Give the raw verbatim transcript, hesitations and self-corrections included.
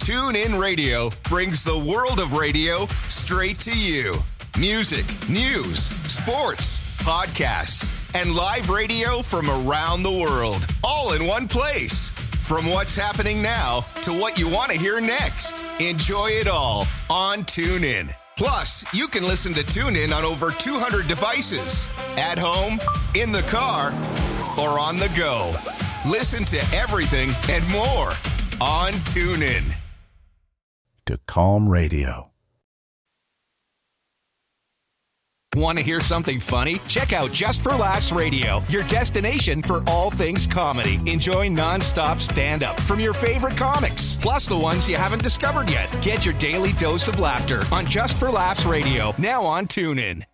TuneIn Radio brings the world of radio straight to you. Music, news, sports, podcasts, and live radio from around the world, all in one place. From what's happening now to what you want to hear next. Enjoy it all on TuneIn. Plus, you can listen to TuneIn on over two hundred devices. At home, in the car, or on the go. Listen to everything and more on TuneIn. To Calm Radio. Want to hear something funny? Check out Just for Laughs Radio, your destination for all things comedy. Enjoy non-stop stand-up from your favorite comics, plus the ones you haven't discovered yet. Get your daily dose of laughter on Just for Laughs Radio, now on TuneIn.